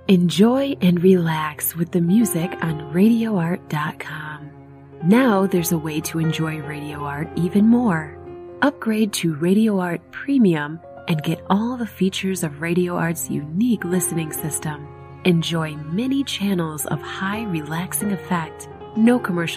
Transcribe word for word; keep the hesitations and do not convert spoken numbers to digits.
Enjoy and relax with the music on radio art dot com. Now there's a way to enjoy Radio Art even more. Upgrade to Radio Art Premium and get all the features of Radio Art's unique listening system. Enjoy many channels of high relaxing effect, no commercial